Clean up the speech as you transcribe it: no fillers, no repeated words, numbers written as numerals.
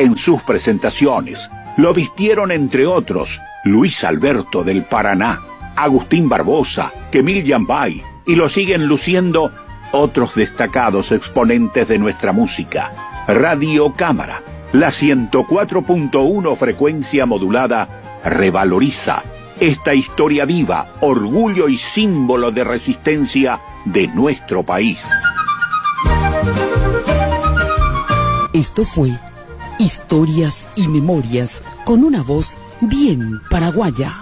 en sus presentaciones. Lo vistieron, entre otros, Luis Alberto del Paraná, Agustín Barbosa, Kemil Yambay, y lo siguen luciendo otros destacados exponentes de nuestra música. Radio Cámara, la 104.1 frecuencia modulada, revaloriza esta historia viva, orgullo y símbolo de resistencia de nuestro país. Esto fue Historias y Memorias con una voz bien paraguaya.